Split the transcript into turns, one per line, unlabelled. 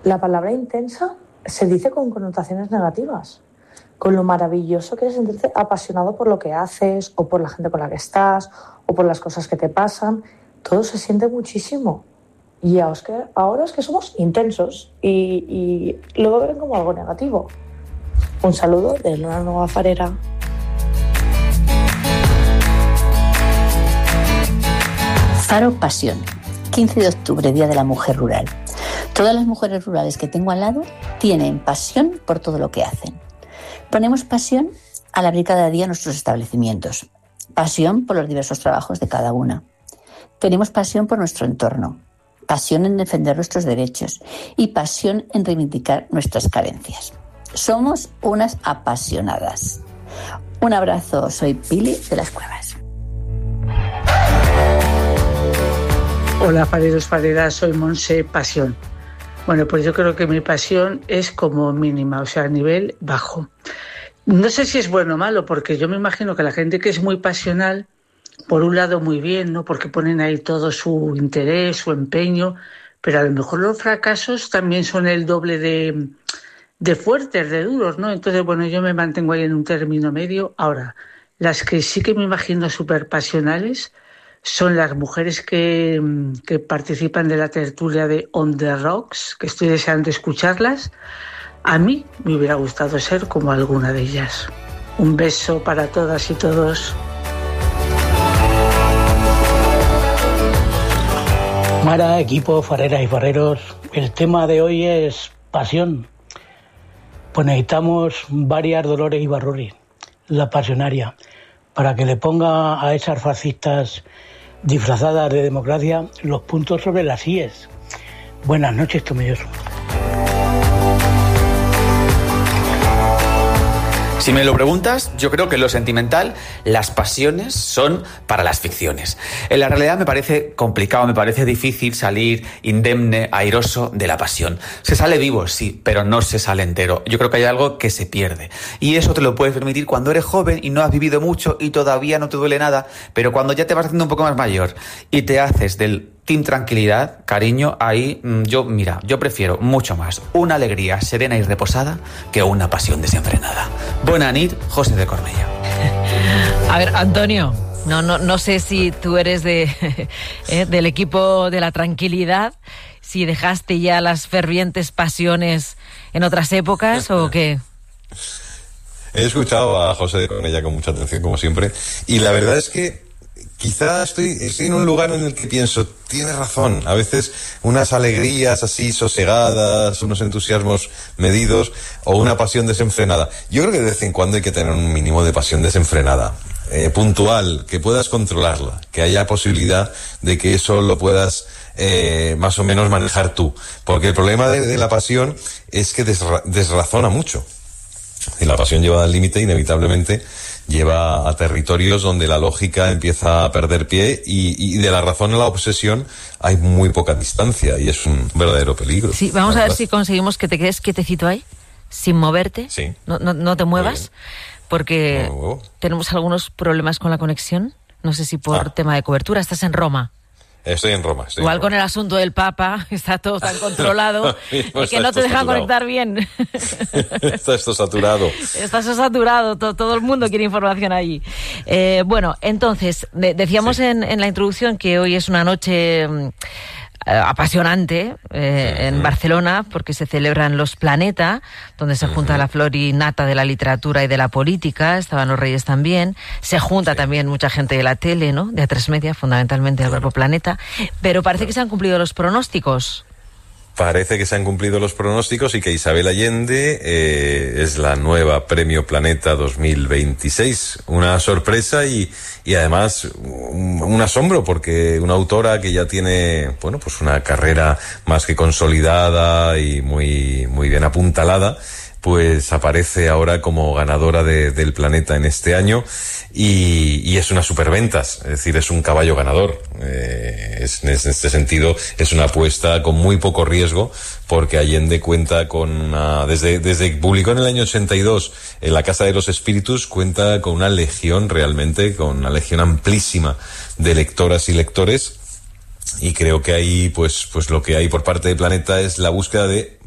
la palabra intensa se dice con connotaciones negativas, con lo maravilloso que es sentirte apasionado por lo que haces, o por la gente con la que estás, o por las cosas que te pasan. Todo se siente muchísimo. Y ahora es que somos intensos y luego ven como algo negativo. Un saludo de una nueva farera.
Faro Pasión, 15 de octubre, Día de la Mujer Rural. Todas las mujeres rurales que tengo al lado tienen pasión por todo lo que hacen. Ponemos pasión al abrir cada día nuestros establecimientos, pasión por los diversos trabajos de cada una. Tenemos pasión por nuestro entorno, pasión en defender nuestros derechos y pasión en reivindicar nuestras carencias. Somos unas apasionadas. Un abrazo, soy Pili de las Cuevas.
Hola, fareros, fareras, soy Monse Pasión. Bueno, pues yo creo que mi pasión es como mínima, o sea, a nivel bajo. No sé si es bueno o malo, porque yo me imagino que la gente que es muy pasional, por un lado muy bien, ¿no? Porque ponen ahí todo su interés, su empeño, pero a lo mejor los fracasos también son el doble de fuertes, de duros, ¿no? Entonces, bueno, yo me mantengo ahí en un término medio. Ahora, las que sí que me imagino súper pasionales son las mujeres que participan de la tertulia de On the Rocks, que estoy deseando escucharlas. A mí me hubiera gustado ser como alguna de ellas. Un beso para todas y todos.
Mara, equipo, fareras y fareros, el tema de hoy es pasión. Pues necesitamos varias Dolores Ibarruri, la pasionaria, para que le ponga a esas fascistas disfrazadas de democracia los puntos sobre las íes. Buenas noches, Tomelloso.
Si me lo preguntas, yo creo que en lo sentimental las pasiones son para las ficciones. En la realidad me parece complicado, me parece difícil salir indemne, airoso de la pasión. Se sale vivo, sí, pero no se sale entero. Yo creo que hay algo que se pierde. Y eso te lo puedes permitir cuando eres joven y no has vivido mucho y todavía no te duele nada, pero cuando ya te vas haciendo un poco más mayor y te haces del Team Tranquilidad, cariño, ahí yo prefiero mucho más una alegría serena y reposada que una pasión desenfrenada. Buena nit, José de Cornellà.
A ver, Antonio, no sé si tú eres del equipo de la tranquilidad, si dejaste ya las fervientes pasiones en otras épocas o qué.
He escuchado a José de Cornellà con mucha atención, como siempre, y la verdad es que quizás estoy en un lugar en el que pienso, tiene razón, a veces unas alegrías así sosegadas, unos entusiasmos medidos o una pasión desenfrenada. Yo creo que de vez en cuando hay que tener un mínimo de pasión desenfrenada, puntual, que puedas controlarla, que haya posibilidad de que eso lo puedas más o menos manejar tú. Porque el problema de la pasión es que desrazona mucho. Y la pasión llevada al límite inevitablemente lleva a territorios donde la lógica empieza a perder pie y de la razón a la obsesión hay muy poca distancia y es un verdadero peligro.
Sí, vamos a ver si conseguimos que te quedes quietecito ahí, sin moverte,
sí.
No te muevas, porque tenemos algunos problemas con la conexión, no sé si por tema de cobertura. Estás en Roma.
Estoy en Roma.
Igual con el asunto del Papa, está todo tan controlado y que no te dejan conectar bien.
Está esto saturado.
Está saturado, todo el mundo quiere información allí. Bueno, entonces, decíamos en la introducción que hoy es una noche apasionante en Barcelona, porque se celebran los Planeta, donde se junta la flor y nata de la literatura y de la política. Estaban los Reyes también, se junta también mucha gente de la tele, ¿no? De A3 Media, fundamentalmente del Grupo Planeta, pero parece que se han cumplido los pronósticos.
Parece que se han cumplido los pronósticos y que Isabel Allende es la nueva Premio Planeta 2026. Una sorpresa y además un asombro, porque una autora que ya tiene, bueno, pues una carrera más que consolidada y muy bien apuntalada, pues aparece ahora como ganadora del Planeta en este año y es una superventas, es decir, es un caballo ganador. En este sentido es una apuesta con muy poco riesgo, porque Allende cuenta con desde que publicó en el año 82 en La Casa de los Espíritus, cuenta con una legión realmente, con una legión amplísima de lectoras y lectores, y creo que ahí pues lo que hay por parte de Planeta es la búsqueda de